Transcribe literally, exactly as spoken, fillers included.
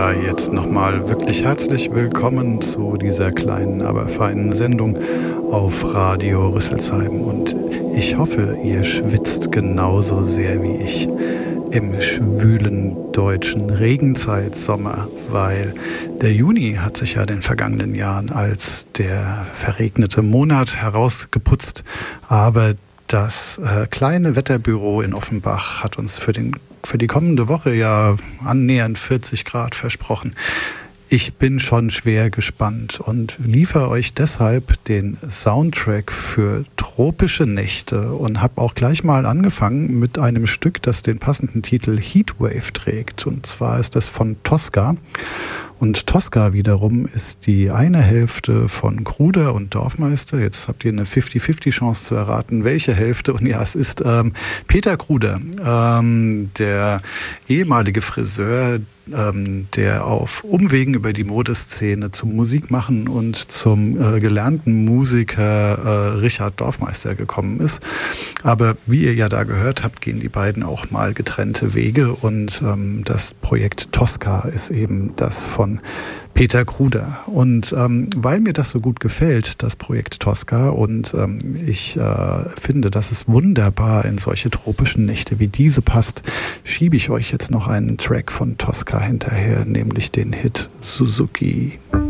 Ja, jetzt nochmal wirklich herzlich willkommen zu dieser kleinen, aber feinen Sendung auf Radio Rüsselsheim. Und ich hoffe, ihr schwitzt genauso sehr wie ich im schwülen deutschen Regenzeitsommer, weil der Juni hat sich ja in den vergangenen Jahren als der verregnete Monat herausgeputzt, aber das äh, kleine Wetterbüro in Offenbach hat uns für den für die kommende Woche ja annähernd vierzig Grad versprochen. Ich bin schon schwer gespannt und liefere euch deshalb den Soundtrack für tropische Nächte und habe auch gleich mal angefangen mit einem Stück, das den passenden Titel Heatwave trägt. Und zwar ist das von Tosca. Und Tosca wiederum ist die eine Hälfte von Kruder und Dorfmeister. Jetzt habt ihr eine fünfzig fünfzig Chance zu erraten, welche Hälfte. Und ja, es ist ähm, Peter Kruder, ähm, der ehemalige Friseur, ähm, der auf Umwegen über die Modeszene zum Musikmachen und zum äh, gelernten Musiker äh, Richard Dorfmeister gekommen ist. Aber wie ihr ja da gehört habt, gehen die beiden auch mal getrennte Wege. Und ähm, das Projekt Tosca ist eben das von Peter Kruder. Und ähm, weil mir das so gut gefällt, das Projekt Tosca, und ähm, ich äh, finde, dass es wunderbar in solche tropischen Nächte wie diese passt, schiebe ich euch jetzt noch einen Track von Tosca hinterher, nämlich den Hit Suzuki.